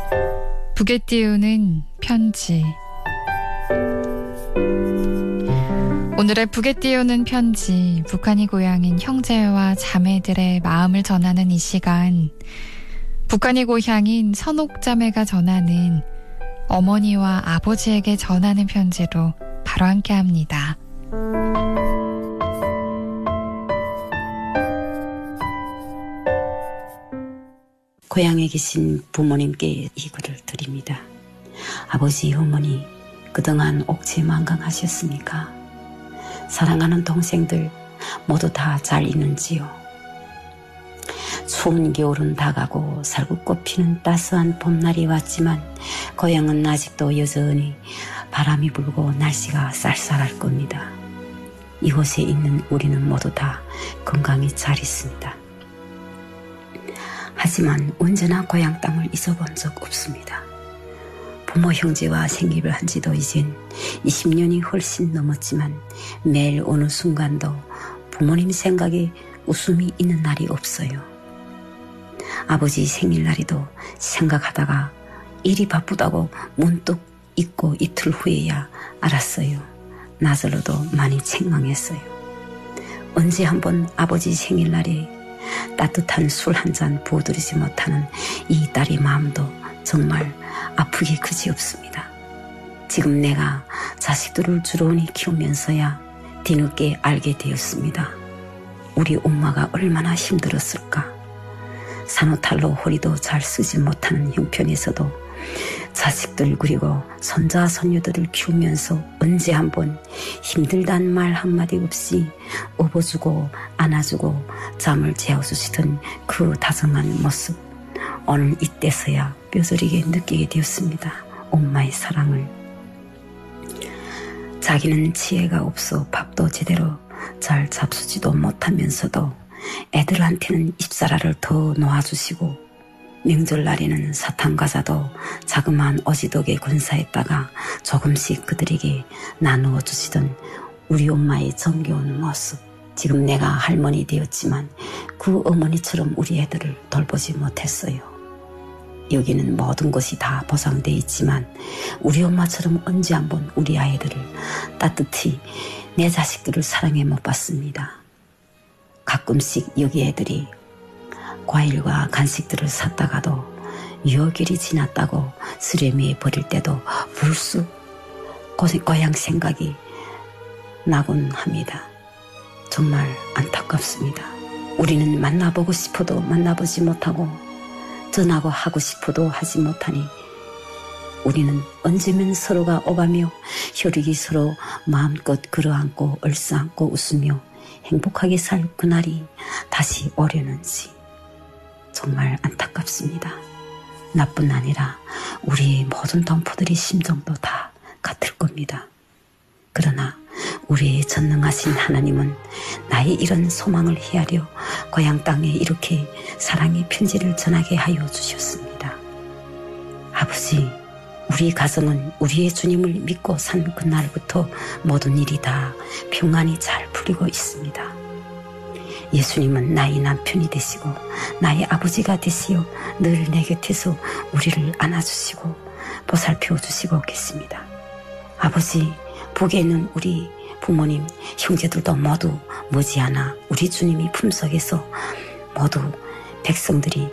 북에 띄우는 편지. 오늘의 북에 띄우는 편지, 북한이 고향인 형제와 자매들의 마음을 전하는 이 시간, 북한이 고향인 선옥자매가 전하는 어머니와 아버지에게 전하는 편지로 바로 함께합니다. 고향에 계신 부모님께 이 글을 드립니다. 아버지, 어머니 그동안 옥체만강하셨습니까? 사랑하는 동생들 모두 다 잘 있는지요? 추운 겨울은 다가고 살구꽃 피는 따스한 봄날이 왔지만 고향은 아직도 여전히 바람이 불고 날씨가 쌀쌀할 겁니다. 이곳에 있는 우리는 모두 다 건강히 잘 있습니다. 하지만 언제나 고향 땅을 잊어본 적 없습니다. 부모 형제와 생기를 한 지도 이젠 20년이 훨씬 넘었지만 매일 어느 순간도 부모님 생각에 웃음이 있는 날이 없어요. 아버지 생일날에도 생각하다가 일이 바쁘다고 문득 잊고 이틀 후에야 알았어요. 나절로도 많이 책망했어요. 언제 한번 아버지 생일날에 따뜻한 술 한 잔 부어드리지 못하는 이 딸의 마음도 정말 아프기 그지없습니다. 지금 내가 자식들을 주로니 키우면서야 뒤늦게 알게 되었습니다. 우리 엄마가 얼마나 힘들었을까. 산후탈로 허리도 잘 쓰지 못하는 형편에서도 자식들 그리고 손자 손녀들을 키우면서 언제 한번 힘들다는 말 한마디 없이 업어주고 안아주고 잠을 재워주시던 그 다정한 모습, 오늘 이때서야 뼈저리게 느끼게 되었습니다. 엄마의 사랑을. 자기는 지혜가 없어 밥도 제대로 잘 잡수지도 못하면서도 애들한테는 입사라를 더 놓아주시고 명절날에는 사탕과자도 자그마한 어지덕에 군사했다가 조금씩 그들에게 나누어 주시던 우리 엄마의 정겨운 모습. 지금 내가 할머니 되었지만 그 어머니처럼 우리 애들을 돌보지 못했어요. 여기는 모든 것이 다 보장되어 있지만 우리 엄마처럼 언제 한번 우리 아이들을 따뜻히 내 자식들을 사랑해 못 봤습니다. 가끔씩 여기 애들이 과일과 간식들을 샀다가도 유효길이 지났다고 쓰레미에 버릴 때도 불쑥 고향 생각이 나곤 합니다. 정말 안타깝습니다. 우리는 만나보고 싶어도 만나보지 못하고 전하고 하고 싶어도 하지 못하니 우리는 언제면 서로가 오가며 혈육이 서로 마음껏 끌어안고 얼싸안고 웃으며 행복하게 살 그날이 다시 오려는지 정말 안타깝습니다. 나뿐 아니라 우리의 모든 동포들의 심정도 다 같을 겁니다. 그러나 우리의 전능하신 하나님은 나의 이런 소망을 헤아려 고향 땅에 이렇게 사랑의 편지를 전하게 하여 주셨습니다. 아버지, 우리 가정은 우리의 주님을 믿고 산 그날부터 모든 일이 다 평안히 잘 풀리고 있습니다. 예수님은 나의 남편이 되시고 나의 아버지가 되시어 늘 내 곁에서 우리를 안아주시고 보살펴 주시고 계십니다. 아버지, 북에 있는 우리 부모님, 형제들도 모두 머지않아 우리 주님이 품속에서 모두 백성들이